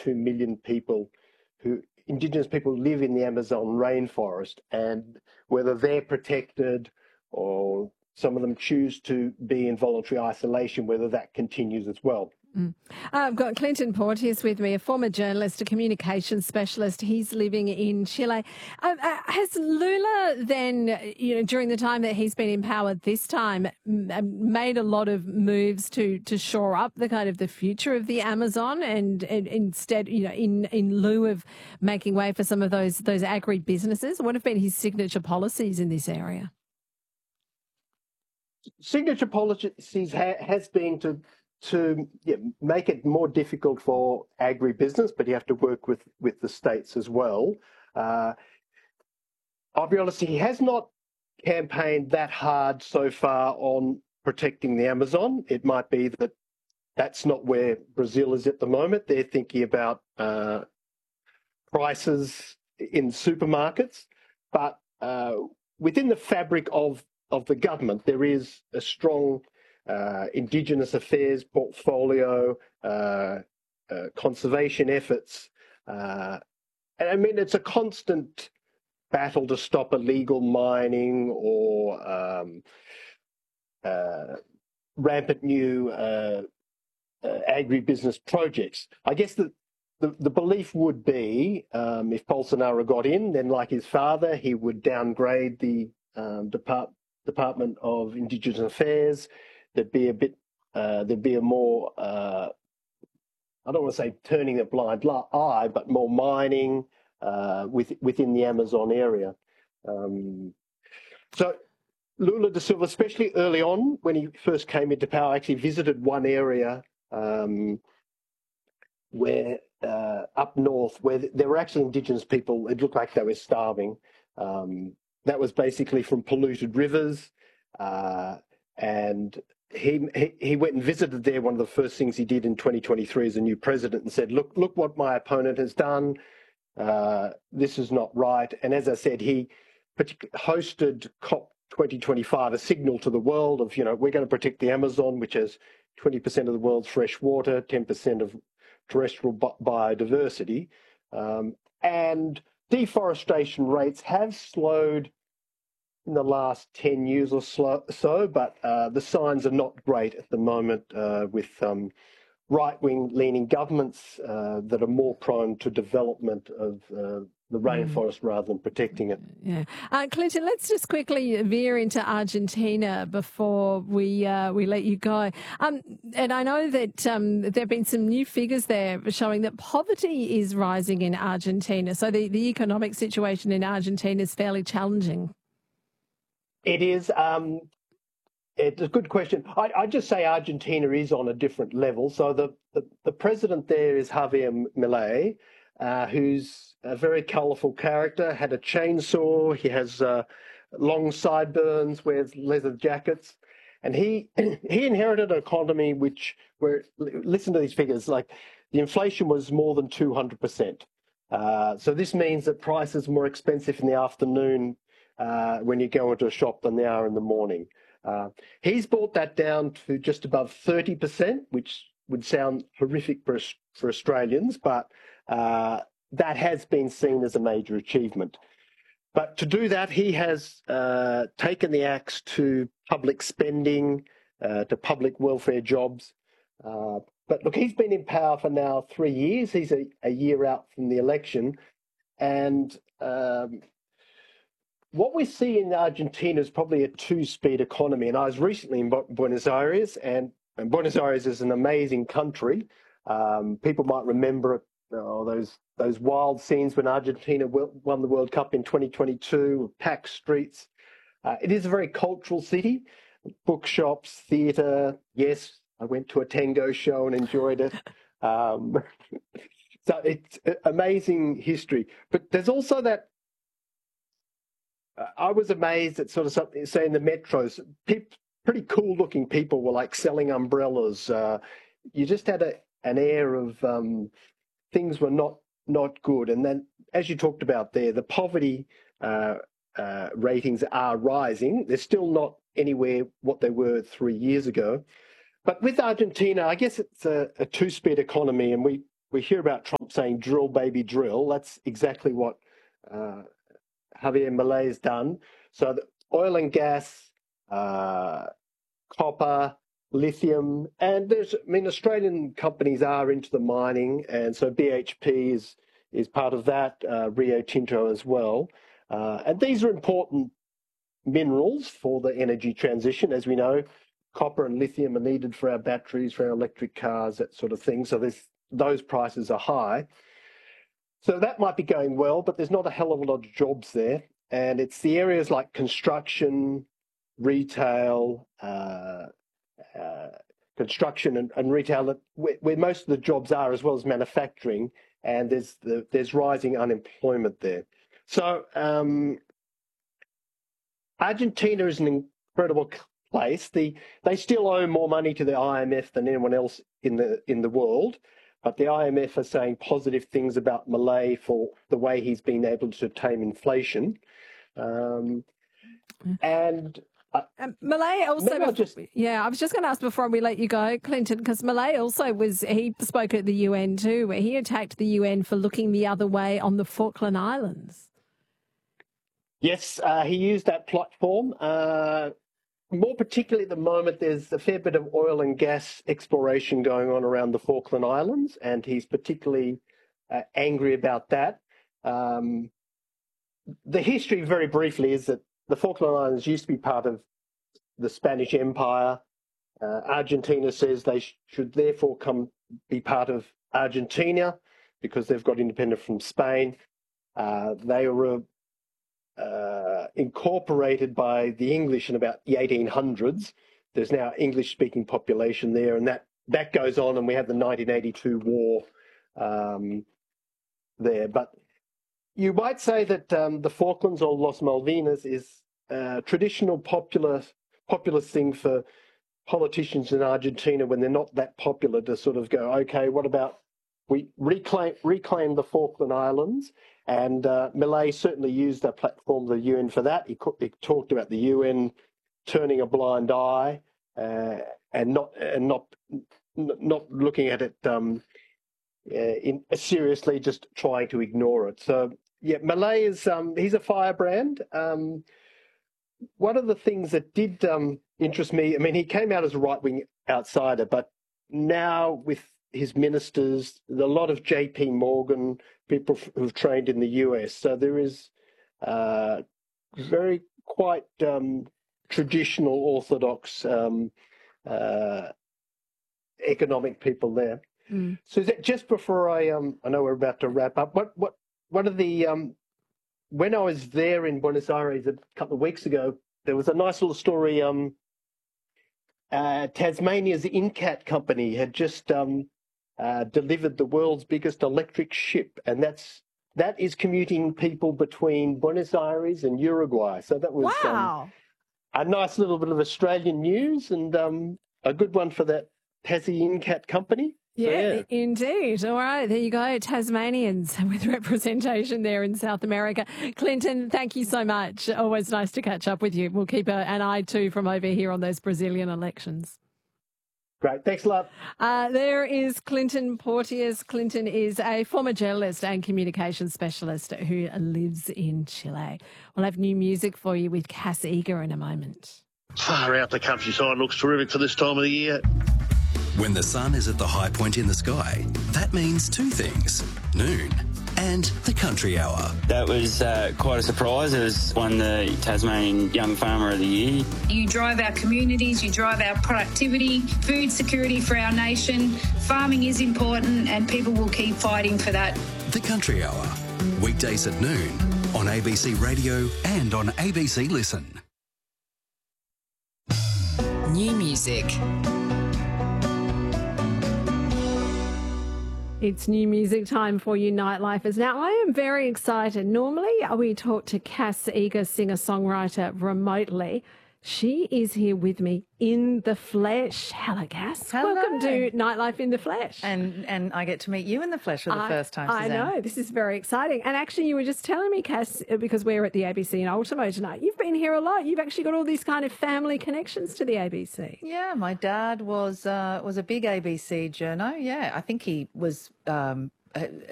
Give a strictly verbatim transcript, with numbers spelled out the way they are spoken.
two million people who, Indigenous people, live in the Amazon rainforest, and whether they're protected or some of them choose to be in voluntary isolation, whether that continues as well. Mm. Uh, I've got Clinton Porteous with me, a former journalist, a communications specialist. He's living in Chile. Uh, uh, has Lula then, you know, during the time that he's been in power this time, m- made a lot of moves to to shore up the kind of the future of the Amazon, and, and instead, you know, in, in lieu of making way for some of those those agri-businesses? What have been his signature policies in this area? Signature policies ha- has been to to yeah, make it more difficult for agribusiness, but you have to work with, with the states as well. Uh, I'll be honest, he has not campaigned that hard so far on protecting the Amazon. It might be that that's not where Brazil is at the moment. They're thinking about uh, prices in supermarkets, but uh, within the fabric of, of the government, there is a strong Uh, Indigenous affairs portfolio, uh, uh, conservation efforts. Uh, and I mean, it's a constant battle to stop illegal mining or um, uh, rampant new uh, uh, agribusiness projects. I guess the, the, the belief would be um, if Bolsonaro got in, then like his father, he would downgrade the um, Depart- Department of Indigenous Affairs. There'd be a bit, uh, there'd be a more, uh, I don't want to say turning a blind eye, but more mining uh, with, within the Amazon area. Um, so Lula da Silva, especially early on when he first came into power, actually visited one area um, where uh, up north, where there were actually Indigenous people. It looked like they were starving. Um, that was basically from polluted rivers, uh, and He, he he went and visited there. One of the first things he did in twenty twenty-three as a new president, and said, look, look what my opponent has done. Uh, this is not right. And as I said, he hosted COP twenty twenty-five, a signal to the world of, you know, we're going to protect the Amazon, which has twenty percent of the world's fresh water, ten percent of terrestrial biodiversity. Um, and deforestation rates have slowed in the last ten years or so, but uh, the signs are not great at the moment uh, with um, right-wing leaning governments uh, that are more prone to development of uh, the rainforest mm. rather than protecting it. Yeah, uh, Clinton, let's just quickly veer into Argentina before we uh, we let you go. Um, and I know that um, there have been some new figures there showing that poverty is rising in Argentina. So the, the economic situation in Argentina is fairly challenging. It is. Um, it's a good question. I, I'd just say Argentina is on a different level. So the, the, the president there is Javier Milei, uh, who's a very colourful character, had a chainsaw, he has uh, long sideburns, wears leather jackets. And he he inherited an economy which, where, listen to these figures, like the inflation was more than two hundred percent. Uh, so this means that prices are more expensive in the afternoon Uh, when you go into a shop than they are in the morning. Uh, he's brought that down to just above thirty percent, which would sound horrific for, for Australians, but uh, that has been seen as a major achievement. But to do that, he has uh, taken the axe to public spending, uh, to public welfare jobs. Uh, but look, he's been in power for now three years. He's a, a year out from the election. And um, what we see in Argentina is probably a two-speed economy. And I was recently in Buenos Aires, and, and Buenos Aires is an amazing country. Um, people might remember oh, those those wild scenes when Argentina won the World Cup in twenty twenty-two, packed streets. Uh, it is a very cultural city. Bookshops, theatre. Yes, I went to a tango show and enjoyed it. Um, so it's amazing history. But there's also that. I was amazed at sort of something, say in the metros, pe- pretty cool looking people were like selling umbrellas. Uh, you just had a, an air of um, things were not, not good. And then, as you talked about there, the poverty uh, uh, ratings are rising. They're still not anywhere what they were three years ago. But with Argentina, I guess it's a, a two-speed economy, and we, we hear about Trump saying drill, baby, drill. That's exactly what uh, Javier Milei has done. So the oil and gas, uh, copper, lithium, and there's, I mean, Australian companies are into the mining, and so B H P is is part of that, uh, Rio Tinto as well. Uh, and these are important minerals for the energy transition. As we know, copper and lithium are needed for our batteries, for our electric cars, that sort of thing. So there's, those prices are high. So that might be going well, but there's not a hell of a lot of jobs there. And it's the areas like construction, retail, uh, uh, construction and, and retail that where, where most of the jobs are, as well as manufacturing, and there's the, there's rising unemployment there. So um, Argentina is an incredible place. The they still owe more money to the I M F than anyone else in the in the world, but the I M F are saying positive things about Milei for the way he's been able to tame inflation, um, and. Um, Milei also, before, just, yeah, I was just going to ask before we let you go, Clinton, because Milei also was, he spoke at the U N too, where he attacked the U N for looking the other way on the Falkland Islands. Yes, uh, he used that platform. Uh, more particularly at the moment, there's a fair bit of oil and gas exploration going on around the Falkland Islands, and he's particularly uh, angry about that. Um, the history, very briefly, is that the Falkland Islands used to be part of the Spanish Empire. Uh, Argentina says they sh- should therefore come be part of Argentina because they've got independence from Spain. Uh, they were uh, incorporated by the English in about the eighteen hundreds. There's now English-speaking population there, and that, that goes on, and we have the nineteen eighty-two war um, there. But you might say that um, the Falklands or Los Malvinas is a traditional popular populist thing for politicians in Argentina when they're not that popular to sort of go, okay, what about we reclaim reclaim the Falkland Islands? And uh, Milei certainly used that platform, the U N, for that. He, he talked about the U N turning a blind eye uh, and not and not not looking at it um, uh, in, seriously, just trying to ignore it. So. Yeah, Milei is, um, he's a firebrand. Um, one of the things that did um, interest me, I mean, he came out as a right-wing outsider, but now with his ministers, a lot of J P Morgan, people who've trained in the U S, so there is uh, very quite um, traditional orthodox um, uh, economic people there. Mm. So is that just before I, um, I know we're about to wrap up, what, what, One of the, um, when I was there in Buenos Aires a couple of weeks ago, there was a nice little story. Um, uh, Tasmania's Incat company had just um, uh, delivered the world's biggest electric ship, and that's that is commuting people between Buenos Aires and Uruguay. So that was wow. um, a nice little bit of Australian news, and um, a good one for that Tassie Incat company. Yeah, so, yeah, indeed. All right, there you go. Tasmanians with representation there in South America. Clinton, thank you so much. Always nice to catch up with you. We'll keep a, an eye too from over here on those Brazilian elections. Great. Thanks a lot. Uh, there is Clinton Porteous. Clinton is a former journalist and communications specialist who lives in Chile. We'll have new music for you with Cass Eager in a moment. Far out, the countryside looks terrific for this time of the year. When the sun is at the high point in the sky, that means two things: noon and the country hour. That was uh, quite a surprise. It was won the Tasmanian Young Farmer of the Year. You drive our communities, you drive our productivity, food security for our nation. Farming is important and people will keep fighting for that. The country hour, weekdays at noon on A B C Radio and on A B C Listen. New music. It's new music time for you Nightlifers. Now, I am very excited. Normally, we talk to Cass Eager, singer-songwriter, remotely. She is here with me in the flesh. Hello, Cass. Hello. Welcome to Nightlife in the Flesh. And and I get to meet you in the flesh for the I, first time, I Suzanne. know. This is very exciting. And actually, you were just telling me, Cass, because we're at the A B C in Ultimo tonight, you've been here a lot. You've actually got all these kind of family connections to the A B C. Yeah, my dad was uh, was a big A B C journo. Yeah, I think he was um,